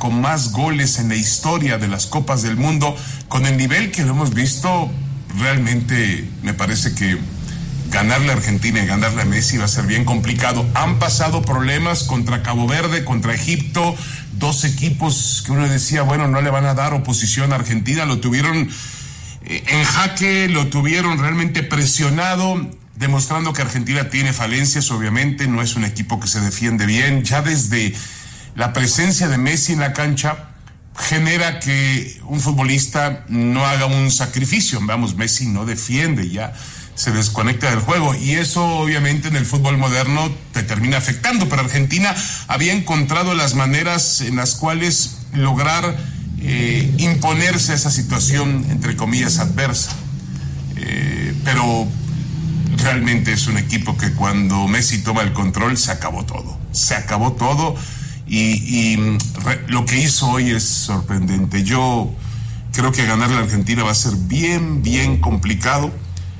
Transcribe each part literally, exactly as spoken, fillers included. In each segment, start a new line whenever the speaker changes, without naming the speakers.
con más goles en la historia de las Copas del Mundo. Con el nivel que lo hemos visto, realmente me parece que ganarle a Argentina y ganarle a Messi va a ser bien complicado. Han pasado problemas contra Cabo Verde, contra Egipto, dos equipos que uno decía, bueno, no le van a dar oposición a Argentina, lo tuvieron eh, en jaque, lo tuvieron realmente presionado, demostrando que Argentina tiene falencias, obviamente, no es un equipo que se defiende bien. Ya desde la presencia de Messi en la cancha genera que un futbolista no haga un sacrificio. Vamos, Messi no defiende ya, se desconecta del juego, y eso obviamente en el fútbol moderno te termina afectando, pero Argentina había encontrado las maneras en las cuales lograr eh, imponerse a esa situación, entre comillas, adversa. Eh, pero realmente es un equipo que cuando Messi toma el control se acabó todo, se acabó todo, y, y re, lo que hizo hoy es sorprendente. Yo creo que ganarle a Argentina va a ser bien, bien complicado.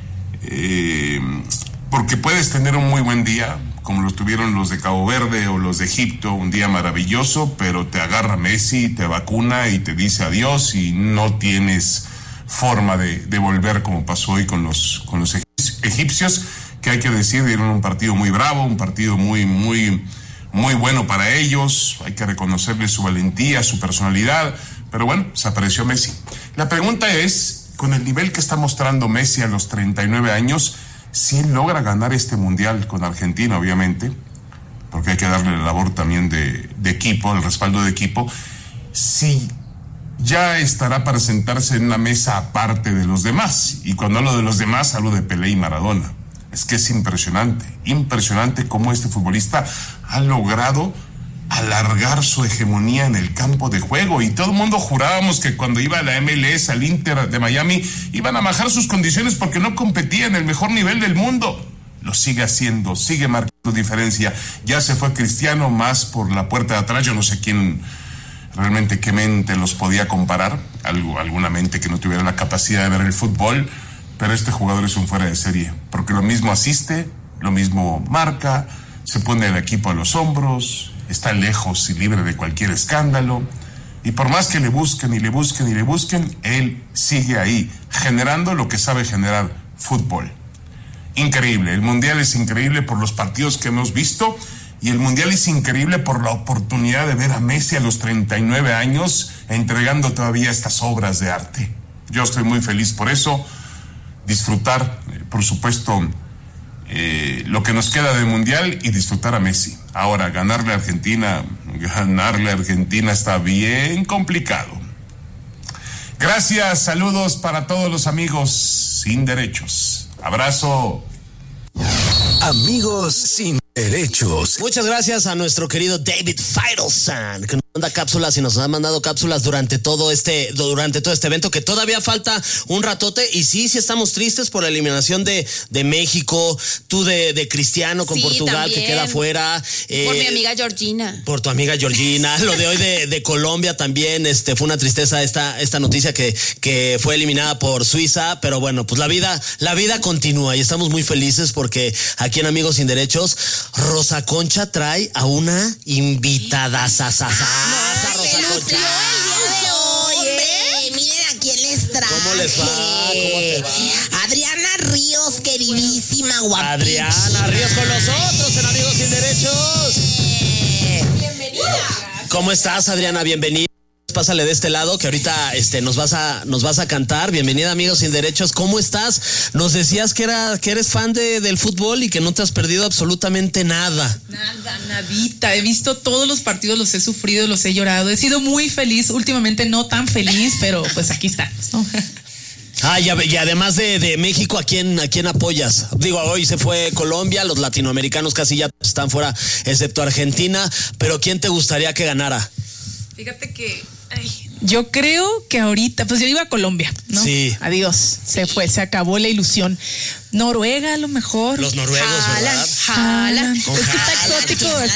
Eh, porque puedes tener un muy buen día, como lo tuvieron los de Cabo Verde o los de Egipto, un día maravilloso, pero te agarra Messi, te vacuna y te dice adiós, y no tienes forma de, de volver, como pasó hoy con los, con los egipcios, que hay que decir, dieron un partido muy bravo, un partido muy, muy, muy bueno para ellos. Hay que reconocerle su valentía, su personalidad, pero bueno, se apareció Messi. La pregunta es, con el nivel que está mostrando Messi a los treinta y nueve años, si él logra ganar este mundial con Argentina, obviamente, porque hay que darle la labor también de, de equipo, el respaldo de equipo, si ya estará para sentarse en una mesa aparte de los demás. Y cuando hablo de los demás, hablo de Pelé y Maradona. Es que es impresionante, impresionante cómo este futbolista ha logrado alargar su hegemonía en el campo de juego, y todo el mundo jurábamos que cuando iba a la M L S, al Inter de Miami, iban a bajar sus condiciones porque no competía en el mejor nivel del mundo. Lo sigue haciendo, sigue marcando diferencia. Ya se fue Cristiano, más por la puerta de atrás. Yo no sé quién realmente, qué mente los podía comparar, algo, alguna mente que no tuviera la capacidad de ver el fútbol, pero este jugador es un fuera de serie, porque lo mismo asiste, lo mismo marca, se pone el equipo a los hombros, está lejos y libre de cualquier escándalo, y por más que le busquen y le busquen y le busquen, él sigue ahí, generando lo que sabe generar: fútbol. Increíble, el mundial es increíble por los partidos que hemos visto, y el mundial es increíble por la oportunidad de ver a Messi a los treinta y nueve años entregando todavía estas obras de arte. Yo estoy muy feliz por eso, disfrutar, eh, por supuesto, Eh, lo que nos queda del mundial y disfrutar a Messi. Ahora, ganarle a Argentina, ganarle a Argentina está bien complicado. Gracias, saludos para todos los amigos sin derechos. Abrazo.
Amigos sin derechos.
Muchas gracias a nuestro querido David Feitelson, que nos manda cápsulas y nos ha mandado cápsulas durante todo este durante todo este evento, que todavía falta un ratote. Y sí, sí estamos tristes por la eliminación de, de México, tú de, de Cristiano con
sí,
Portugal, también, que queda fuera.
Eh, por mi amiga Georgina.
Por tu amiga Georgina. Lo de hoy de, de Colombia también, este, fue una tristeza esta, esta noticia que, que fue eliminada por Suiza, pero bueno, pues la vida, la vida continúa y estamos muy felices porque aquí en Amigos Sin Derechos, Rosa Concha trae a una invitada sasasasa.
No, Rosa Concha. Oye, miren a quién les trae.
¿Cómo les va? ¿Cómo te va?
Adriana Ríos, queridísima, guapísima.
Adriana Ríos con nosotros en Amigos Sin Derechos.
Bienvenida.
¿Cómo estás, Adriana? Bienvenida. Pásale de este lado, que ahorita este, nos vas a nos vas a cantar. Bienvenida, Amigos Sin Derechos. ¿Cómo estás? Nos decías que era que eres fan de, del fútbol y que no te has perdido absolutamente nada.
Nada, nadita. He visto todos los partidos, los he sufrido, los he llorado. He sido muy feliz, últimamente no tan feliz, pero pues aquí estamos, ¿no?
Ah, y, y además de, de México, ¿a quién, ¿a quién apoyas? Digo, hoy se fue Colombia, los latinoamericanos casi ya están fuera, excepto Argentina, pero ¿quién te gustaría que ganara?
Fíjate que ay, yo creo que ahorita, pues yo iba a Colombia, ¿no?
Sí.
Adiós, se fue, se acabó la ilusión. Noruega a lo mejor.
Los noruegos,
Haaland,
¿verdad?
Haaland.
Es que está exótico, está